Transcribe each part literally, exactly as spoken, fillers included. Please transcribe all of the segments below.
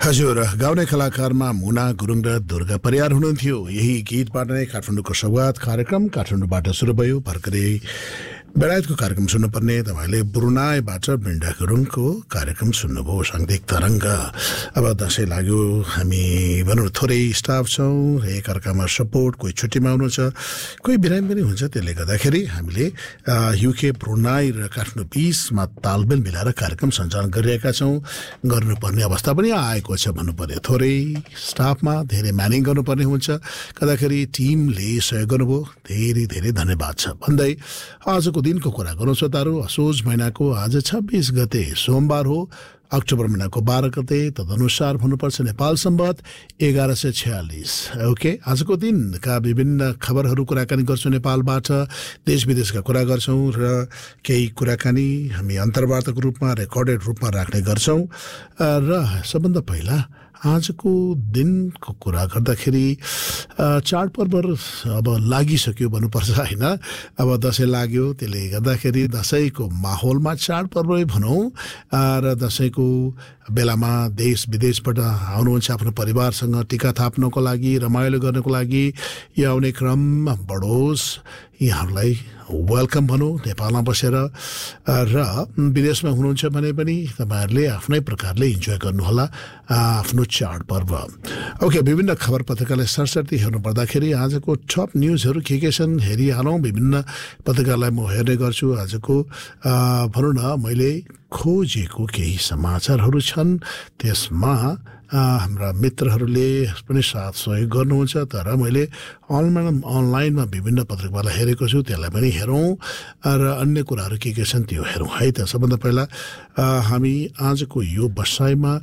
हजुर, गाउने कलाकारमा मुना गुरुङ र दुर्गा परियार हुनुहुन्थ्यो। यही गीतबाट नै काठमाडौँको संवाद कार्यक्रम काठमाडौँबाट सुरु भयो। भर्खरै बेलायतको कार्यक्रम सुन्नुपर्ने तपाईँले ब्रुनाईबाट बिन्डा गुरुङको कार्यक्रम सुन्नुभयो, साङ्गीतिक तरङ्ग। अब दसैँ लाग्यो, हामी भनौँ थोरै स्टाफ छौँ, एकअर्कामा सपोर्ट, कोही छुट्टीमा हुनुहुन्छ, कोही बिरामी पनि हुन्छ। त्यसले गर्दाखेरि हामीले युके ब्रुनाई र काठमाडौँ बिचमा तालमेल मिलाएर कार्यक्रम सञ्चालन गरिरहेका छौँ। गर्नुपर्ने अवस्था पनि आएको छ भन्नु पर्यो। थोरै स्टाफमा धेरै म्यानेज गर्नुपर्ने हुन्छ, गर्दाखेरि टिमले सहयोग गर्नुभयो, धेरै धेरै धन्यवाद छ भन्दै आजको दिनको कुरा गरौँ श्रोताहरू। असोज महिनाको आज छब्बिस गते सोमबार हो, अक्टोबर महिनाको बाह्र गते, तदनुसार भन्नुपर्छ नेपाल सम्बत एघार सय छयालिस। ओके, आजको दिनका विभिन्न खबरहरू कुराकानी गर्छौँ, नेपालबाट देश विदेशका कुरा गर्छौँ र केही कुराकानी हामी अन्तर्वार्ताको रूपमा रेकर्डेड रूपमा राख्ने गर्छौँ। र सबभन्दा पहिला आजको दिनको कुरा गर्दाखेरि चाडपर्वहरू अब लागिसक्यो भन्नुपर्छ होइन। अब दसैँ लाग्यो, त्यसले गर्दाखेरि दसैँको माहौलमा चाडपर्वै भनौँ र दसैँको बेलामा देश विदेशबाट आउनुहुन्छ आफ्नो परिवारसँग टिका थाप्नको लागि, रमाइलो गर्नको लागि। यो आउने क्रम बढोस्, यहाँहरूलाई वेलकम भनौँ नेपालमा बसेर। र विदेशमा हुनुहुन्छ भने पनि तपाईँहरूले आफ्नै प्रकारले इन्जोय गर्नुहोला आफ्नो चाडपर्व। ओके, विभिन्न खबर पत्रिकालाई सरसर्ती हेर्नु पर्दाखेरि आजको टप न्युजहरू के के छन् हेरिहालौँ। विभिन्न पत्रिकालाई म हेर्ने गर्छु। आजको भनौँ न मैले खोजेको केही समाचारहरू छन्, त्यसमा हाम्रा मित्रहरूले पनि साथ सहयोग गर्नुहुन्छ। तर मैले अनलाइन अनलाइनमा विभिन्न पत्रिकालाई हेरेको छु, त्यसलाई पनि हेरौँ र अन्य कुराहरू के के छन् त्यो हेरौँ है त। सबभन्दा पहिला हामी आजको यो बसाइमा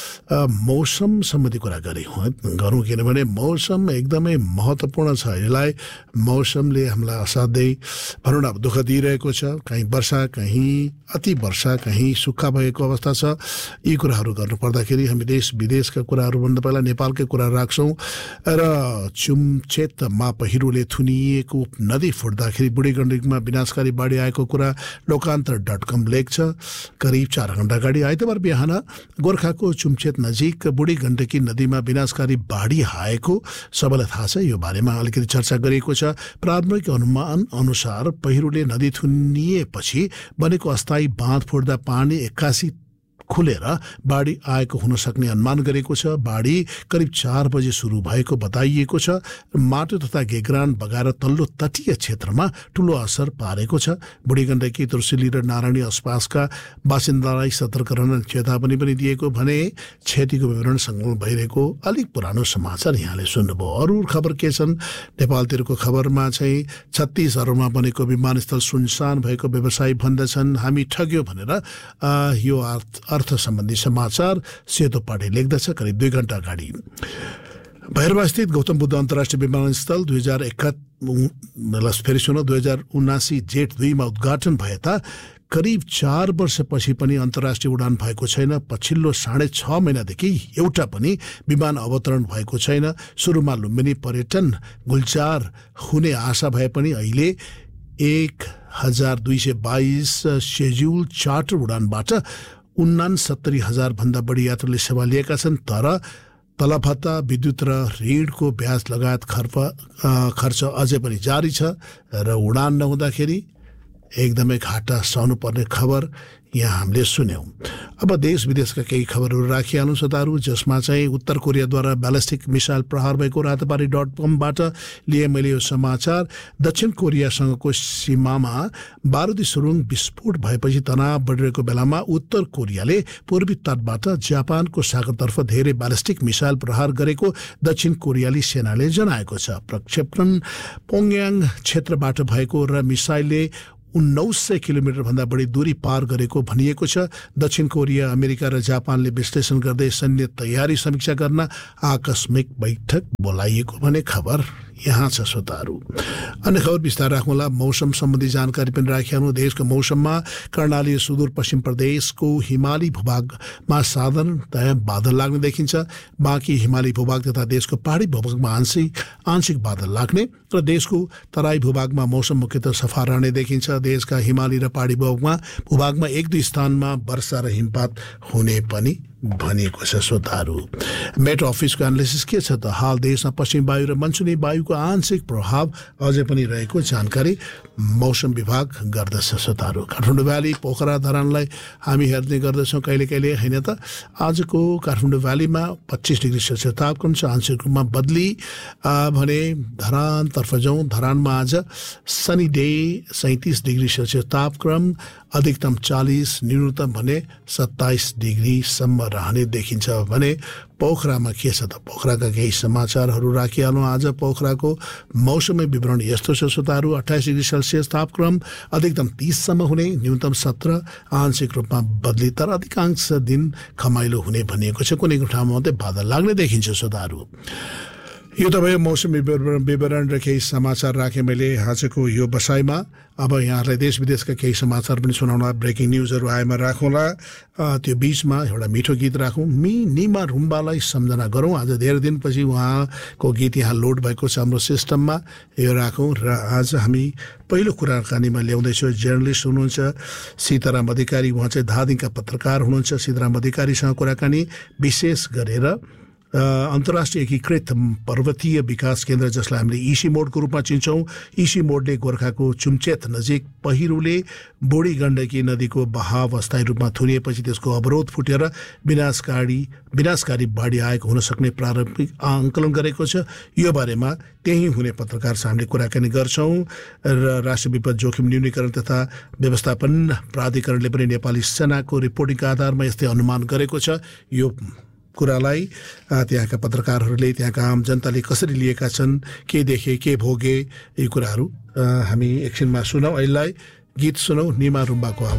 मौसम सम्बन्धी कुरा गऱ्यौँ गरौँ किनभने मौसम एकदमै महत्त्वपूर्ण छ। यसलाई मौसमले हामीलाई असाध्यै भनौँ न दुःख दिइरहेको छ। कहीँ वर्षा, कहीँ अति वर्षा, कहीँ सुक्खा भएको अवस्था छ। यी कुराहरू गर्नुपर्दाखेरि हामी देश विदेशका कुराहरू भन्दा पहिला नेपालकै कुरा राख्छौँ। र चुम्चेतमा पहिरोले थुनिएको नदी फुट्दाखेरि बुढी गण्डकीमा विनाशकारी बाढी आएको कुरा लोकान्तर डट कम लेख्छ। करिब चार घण्टा अगाडि आइतबार बिहान गोर्खाको चुम्चेत नजिक बुढी गण्डकी नदीमा विनाशकारी बाढी आएको सबैलाई थाहा छ। यो बारेमा अलिकति चर्चा गरिएको छ। प्रारम्भिक अनुमान अनुसार पहिरोले नदी थुनिएपछि बनेको अस्थायी बाँध फुट्दा पानी एक्कासी खुलेर बाढी आएको हुन सक्ने अनुमान गरेको छ। बाढी करिब चार बजे सुरु भएको बताइएको छ। माटो तथा गेग्रान बगाएर तल्लो तटीय क्षेत्रमा ठुलो असर पारेको छ। बुढी गण्डकी, तुर्सिली र नारायणी आसपासका बासिन्दालाई सतर्क रहन चेतावनी पनि दिएको भने क्षतिको विवरण सङ्कलन भइरहेको अलिक पुरानो समाचार यहाँले सुन्नुभयो। अरू खबर के छन् नेपालतिरको खबरमा चाहिँ छत्तीसहरूमा बनेको विमानस्थल सुनसान भएको व्यवसायी भन्दछन्। हामी ठग्यो भनेर यो अर्थ सम्बन्धी समाचार सेतो पार्टी लेख्दछ करिब दुई घण्टा अगाडि। भैरवास्थित गौतम बुद्ध अन्तर्राष्ट्रिय विमानस्थल दुई हजार एकात्तर फेरि सुन दुई हजार उनासी जेठ दुईमा उद्घाटन भए ता करिब चार वर्षपछि पनि अन्तर्राष्ट्रिय उडान भएको छैन। पछिल्लो साढे छ महिनादेखि एउटा पनि विमान अवतरण भएको छैन। सुरुमा लुम्बिनी पर्यटन गुल्जार हुने आशा भए पनि अहिले एक हजार दुई सय बाइस सेड्युल चार्टर उडानबाट उनासत्तरी हजार भन्दा बढी यात्रुले सेवा लिएका छन्। तर तलभत्ता, विद्युत र ऋणको ब्याज लगायत खर्च खर्च अझै पनि जारी छ र उडान नहुँदाखेरि एकदमै घाटा सहनुपर्ने खबर यहाँ हामीले सुन्यौँ। अब देश विदेशका केही खबरहरू राखिहालौँ श्रोताहरू, जसमा चाहिँ उत्तर कोरियाद्वारा ब्यालिस्टिक मिसाइल प्रहार भएको रातबारी डट कमबाट लिए मैले यो समाचार। दक्षिण कोरियासँगको सीमामा बारुदी सुरुङ विस्फोट भएपछि तनाव बढिरहेको बेलामा उत्तर कोरियाले पूर्वी तटबाट जापानको सागरतर्फ धेरै ब्यालिस्टिक मिसाइल प्रहार गरेको दक्षिण कोरियाली सेनाले जनाएको छ। प्रक्षेपण पोङयाङ क्षेत्रबाट भएको र मिसाइलले उन्नाइस सय किलोमिटरभन्दा बढी दूरी पार गरेको भनिएको छ। दक्षिण कोरिया, अमेरिका र जापानले विश्लेषण गर्दै सैन्य तयारी समीक्षा गर्न आकस्मिक बैठक बोलाइएको भने खबर यहाँ छ श्रोताहरू। अन्य खबर विस्तार राखौँला। मौसम सम्बन्धी जानकारी पनि राखिहाल्नु। देशको मौसममा कर्णाली सुदूरपश्चिम प्रदेशको हिमाली भूभागमा साधारणतया बादल लाग्ने देखिन्छ। बाँकी हिमाली भूभाग तथा देशको पहाडी भूभागमा आंशिक आंशिक बादल लाग्ने र देशको तराई भूभागमा मौसम मुख्यतः सफा रहने देखिन्छ। देशका हिमाली र पहाडी भूभागमा भूभागमा एक दुई स्थानमा वर्षा र हिमपात हुने पनि भनिएको छ श्रोताहरू। मेट अफिसको एनालिसिस के छ त हाल देशमा पश्चिमी वायु र मनसुनी वायुको आंशिक प्रभाव अझै पनि रहेको जानकारी मौसम विभाग गर्दछ श्रोताहरू। काठमाडौँ भ्याली पोखरा धरानलाई हामी हेर्ने गर्दछौँ कहिले कहिले, होइन त। आजको काठमाडौँ भ्यालीमा पच्चिस डिग्री सेल्सियस तापक्रम छ, आंशिक रूपमा बदली भने धरानतर्फ जाउँ। धरानमा आज सनी डे सैँतिस डिग्री सेल्सियस तापक्रम, अधिकतम चालीस, न्यूनतम भने सत्ताइस डिग्रीसम्म रहने देखिन्छ भने पोखरामा के छ त पोखराका केही समाचारहरू राखिहालौँ। आज पोखराको मौसमी विवरण यस्तो छ श्रोताहरू। अट्ठाइस डिग्री सेल्सियस तापक्रम, अधिकतम तीससम्म हुने, न्यूनतम सत्र, आंशिक रूपमा बदली तर अधिकांश दिन खमाइलो हुने भनिएको छ। कुनै ठाउँमा मात्रै बादल लाग्ने देखिन्छ श्रोताहरू। यो त भयो मौसमी विवरण र केही समाचार राखेँ मैले आजको यो बसाइमा। अब यहाँहरूलाई देश विदेशका केही समाचार पनि सुनाउन ब्रेकिङ न्युजहरू आएमा राखौँला। त्यो बिचमा एउटा मिठो गीत राखौँ। मी निमा रुम्बालाई सम्झना गरौँ। आज धेरै दिनपछि उहाँको गीत यहाँ लोड भएको छ हाम्रो सिस्टममा, यो राखौँ। र आज हामी पहिलो कुराकानीमा ल्याउँदैछौँ जर्नलिस्ट हुनुहुन्छ सीताराम अधिकारी। उहाँ चाहिँ धादिङका पत्रकार हुनुहुन्छ। सीताराम अधिकारीसँग कुराकानी विशेष गरेर अन्तर्राष्ट्रिय एकीकृत पर्वतीय विकास केन्द्र जसलाई हामीले इसी मोडको रूपमा चिन्छौँ। इसी मोडले गोर्खाको चुम्चेत नजिक पहिरोले बोडी गण्डकी नदीको बहाव अस्थायी रूपमा थुनिएपछि त्यसको अवरोध फुटेर विनाशकारी विनाशकारी बाढी आएको हुन सक्ने प्रारम्भिक आकलन गरेको छ। यो बारेमा त्यही हुने पत्रकारसँग हामीले कुराकानी गर्छौँ। र राष्ट्रिय विपद जोखिम न्यूनीकरण तथा व्यवस्थापन प्राधिकरणले पनि नेपाली सेनाको रिपोर्टिङका आधारमा यस्तै अनुमान गरेको छ। यो कुरालाई त्यहाँका पत्रकारहरूले त्यहाँका आम जनताले कसरी लिएका छन्, के देखे के भोगे, यी कुराहरू हामी एकछिनमा सुनौँ। अहिले गीत सुनौँ निमा रुम्बाको।